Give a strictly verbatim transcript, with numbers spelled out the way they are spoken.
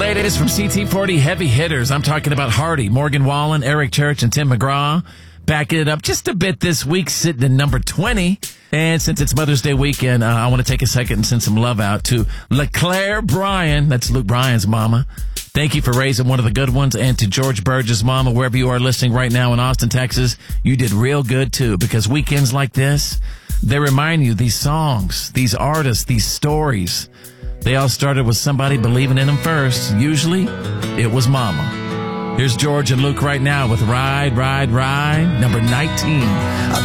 latest from C T forty heavy hitters. I'm talking about Hardy, Morgan Wallen, Eric Church, and Tim McGraw. Backing it up just a bit this week, sitting at number twenty. And since it's Mother's Day weekend, uh, I want to take a second and send some love out to LeClaire Bryan. That's Luke Bryan's mama. Thank you for raising one of the good ones. And to George Burge's mama, wherever you are listening right now in Austin, Texas, you did real good too, because weekends like this, they remind you these songs, these artists, these stories, they all started with somebody believing in them first. Usually, it was mama. Here's George and Luke right now with Ride, Ride, Ride, number nineteen.